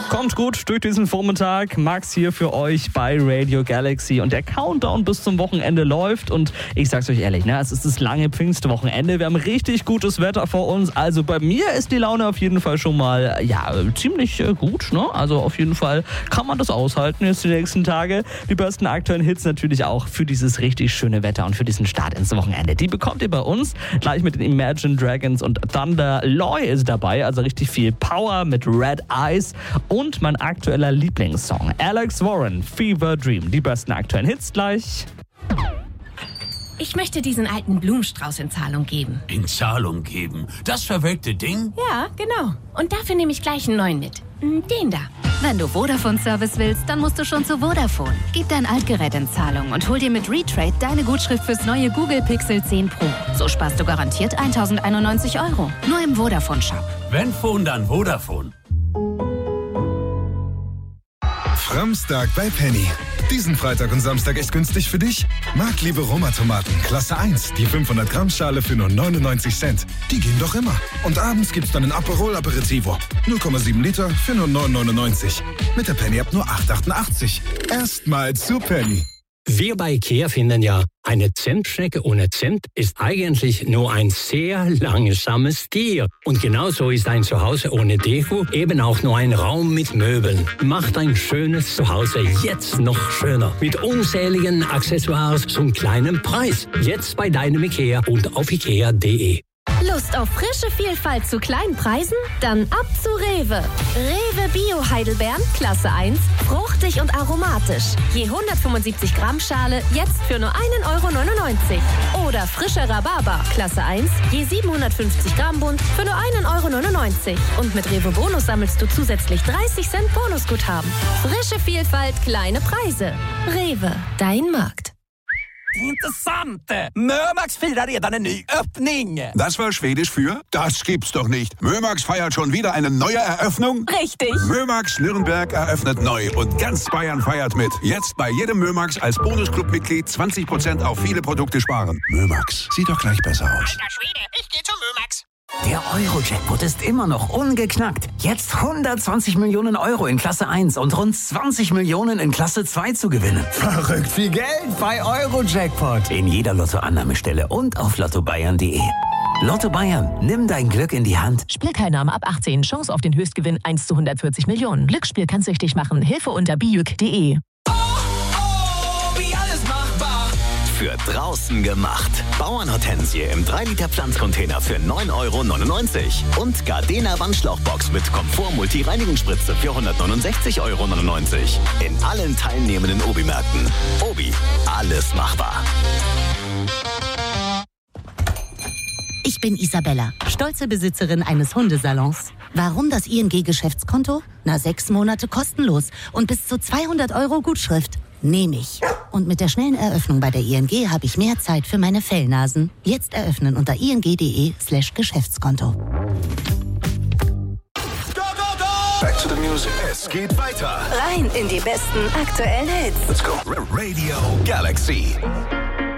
Kommt gut durch diesen Vormittag. Max hier für euch bei Radio Galaxy. Und der Countdown bis zum Wochenende läuft. Und ich sag's euch ehrlich, es ist das lange Pfingstwochenende. Wir haben richtig gutes Wetter vor uns. Also bei mir ist die Laune auf jeden Fall schon mal, ziemlich gut. Ne? Also auf jeden Fall kann man das aushalten jetzt die nächsten Tage. Die besten aktuellen Hits natürlich auch für dieses richtig schöne Wetter und für diesen Start ins Wochenende. Die bekommt ihr bei uns gleich mit den Imagine Dragons und Thunder. Loy ist dabei, also richtig viel Power mit Red Eyes. Und mein aktueller Lieblingssong, Alex Warren, Fever Dream. Die besten aktuellen Hits gleich. Ich möchte diesen alten Blumenstrauß in Zahlung geben. In Zahlung geben? Das verwelkte Ding? Ja, genau. Und dafür nehme ich gleich einen neuen mit. Den da. Wenn du Vodafone-Service willst, dann musst du schon zu Vodafone. Gib dein Altgerät in Zahlung und hol dir mit Retrade deine Gutschrift fürs neue Google Pixel 10 Pro. So sparst du garantiert 1.091 €. Nur im Vodafone-Shop. Wenn Phone, dann Vodafone. Framstag bei Penny. Diesen Freitag und Samstag echt günstig für dich? Marktliebe Roma-Tomaten, Klasse 1, die 500 Gramm Schale für nur 99 Cent. Die gehen doch immer. Und abends gibt's dann ein Aperol Aperitivo. 0,7 Liter für nur 9,99. Mit der Penny-App nur 8,88. Erstmal zu Penny. Wir bei IKEA finden ja, eine Zimtschnecke ohne Zimt ist eigentlich nur ein sehr langsames Tier. Und genauso ist ein Zuhause ohne Deko eben auch nur ein Raum mit Möbeln. Macht ein schönes Zuhause jetzt noch schöner. Mit unzähligen Accessoires zum kleinen Preis. Jetzt bei deinem IKEA und auf ikea.de. Lust auf frische Vielfalt zu kleinen Preisen? Dann ab zu Rewe. Rewe Bio Heidelbeeren, Klasse 1, fruchtig und aromatisch. Je 175 Gramm Schale, jetzt für nur 1,99 €. Oder frischer Rhabarber, Klasse 1, je 750 Gramm Bund, für nur 1,99 €. Und mit Rewe Bonus sammelst du zusätzlich 30 Cent Bonusguthaben. Frische Vielfalt, kleine Preise. Rewe, dein Markt. Intressant! Mömax firar redan en ny öppning. Das war Schwedisch für? Das gibt's doch nicht. Mömax feiert schon wieder eine neue Eröffnung? Richtig. Mömax Nürnberg eröffnet neu und ganz Bayern feiert mit. Jetzt bei jedem Mömax als Bonusclub-Mitglied 20% auf viele Produkte sparen. Mömax, sieht doch gleich besser aus. Alter Schwede, ich geh zu Mömax. Der Euro-Jackpot ist immer noch ungeknackt. Jetzt 120 Millionen € in Klasse 1 und rund 20 Millionen in Klasse 2 zu gewinnen. Verrückt viel Geld bei Euro-Jackpot. In jeder Lottoannahmestelle und auf lottobayern.de. Lotto Bayern, nimm dein Glück in die Hand. Spielteilnahme ab 18. Chance auf den Höchstgewinn 1 zu 140 Millionen. Glücksspiel kann süchtig machen. Hilfe unter biuk.de. Für draußen gemacht. Bauernhortensie im 3-Liter Pflanzcontainer für 9,99 € und Gardena Wandschlauchbox mit Komfort-Multi-Reinigungsspritze für 169,99 € in allen teilnehmenden Obi-Märkten. Obi, alles machbar. Ich bin Isabella, stolze Besitzerin eines Hundesalons. Warum das ING-Geschäftskonto? 6 Monate kostenlos und bis zu 200 € Gutschrift. Nehme ich. Und mit der schnellen Eröffnung bei der ING habe ich mehr Zeit für meine Fellnasen. Jetzt eröffnen unter ing.de/Geschäftskonto. Back to the music. Es geht weiter. Rein in die besten aktuellen Hits. Let's go. Radio Galaxy.